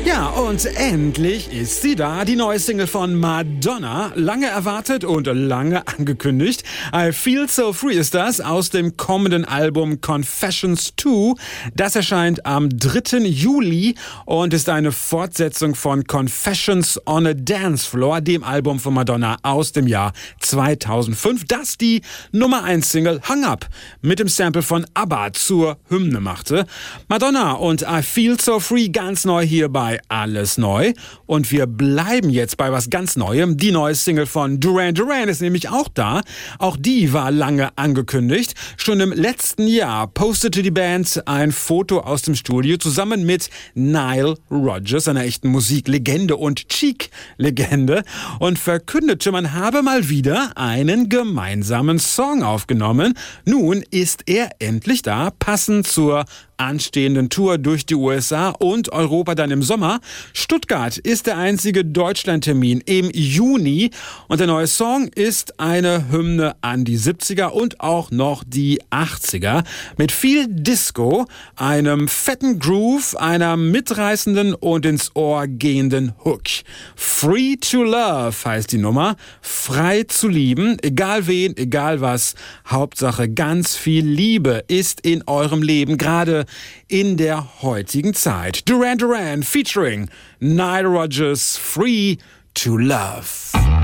Ja, und endlich ist sie da, die neue Single von Madonna. Lange erwartet und lange angekündigt. I Feel So Free ist das aus dem kommenden Album Confessions 2. Das erscheint am 3. Juli und ist eine Fortsetzung von Confessions on a Dance Floor, dem Album von Madonna aus dem Jahr 2005, das die Nummer 1 Single Hung Up mit dem Sample von ABBA zur Hymne machte. Madonna und I Feel So Free ganz neu hier bei Alles Neu. Und wir bleiben jetzt bei was ganz Neuem. Die neue Single von Duran Duran ist nämlich auch da. Auch die war lange angekündigt. Schon im letzten Jahr postete die Band ein Foto aus dem Studio zusammen mit Nile Rodgers, einer echten Musiklegende und Chic-Legende, und verkündete, man habe mal wieder einen gemeinsamen Song aufgenommen. Nun ist er endlich da, passend zur anstehenden Tour durch die USA und Europa dann im Sommer. Stuttgart ist der einzige Deutschlandtermin im Juni und der neue Song ist eine Hymne an die 70er und auch noch die 80er mit viel Disco, einem fetten Groove, einer mitreißenden und ins Ohr gehenden Hook. Free to Love heißt die Nummer, frei zu lieben, egal wen, egal was, Hauptsache ganz viel Liebe ist in eurem Leben, gerade in der heutigen Zeit. Duran Duran featuring Nile Rodgers, Free to Love.